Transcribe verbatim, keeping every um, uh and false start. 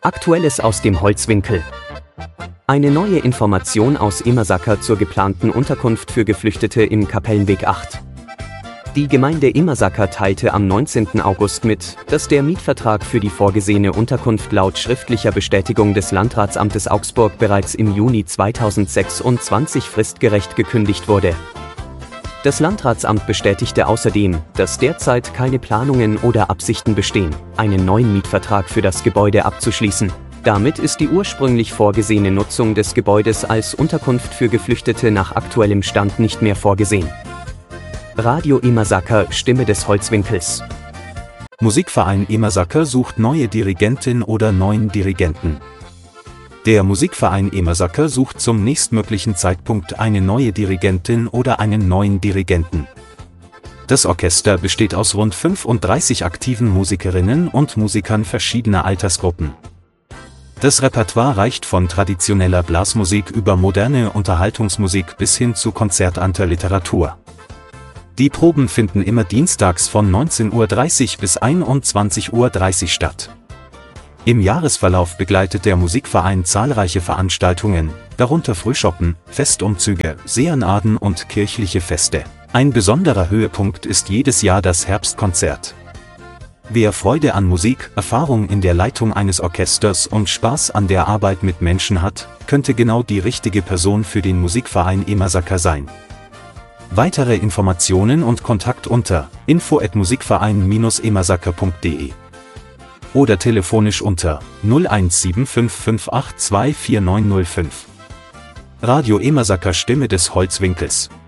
Aktuelles aus dem Holzwinkel. Eine neue Information aus Immersacker zur geplanten Unterkunft für Geflüchtete im Kapellenweg acht. Die Gemeinde Immersacker teilte am neunzehnten August mit, dass der Mietvertrag für die vorgesehene Unterkunft laut schriftlicher Bestätigung des Landratsamtes Augsburg bereits im Juni zweitausendsechsundzwanzig fristgerecht gekündigt wurde. Das Landratsamt bestätigte außerdem, dass derzeit keine Planungen oder Absichten bestehen, einen neuen Mietvertrag für das Gebäude abzuschließen. Damit ist die ursprünglich vorgesehene Nutzung des Gebäudes als Unterkunft für Geflüchtete nach aktuellem Stand nicht mehr vorgesehen. Radio Immersacker, Stimme des Holzwinkels. Musikverein Immersacker sucht neue Dirigentin oder neuen Dirigenten. Der Musikverein Immersacker sucht zum nächstmöglichen Zeitpunkt eine neue Dirigentin oder einen neuen Dirigenten. Das Orchester besteht aus rund fünfunddreißig aktiven Musikerinnen und Musikern verschiedener Altersgruppen. Das Repertoire reicht von traditioneller Blasmusik über moderne Unterhaltungsmusik bis hin zu konzertanter Literatur. Die Proben finden immer dienstags von neunzehn Uhr dreißig bis einundzwanzig Uhr dreißig statt. Im Jahresverlauf begleitet der Musikverein zahlreiche Veranstaltungen, darunter Frühschoppen, Festumzüge, Seenaden und kirchliche Feste. Ein besonderer Höhepunkt ist jedes Jahr das Herbstkonzert. Wer Freude an Musik, Erfahrung in der Leitung eines Orchesters und Spaß an der Arbeit mit Menschen hat, könnte genau die richtige Person für den Musikverein Immersacker sein. Weitere Informationen und Kontakt unter info at musikverein Bindestrich immersacker punkt de oder telefonisch unter null eins sieben fünf fünf acht zwei vier neun null fünf. Radio Immersacker, Stimme des Holzwinkels.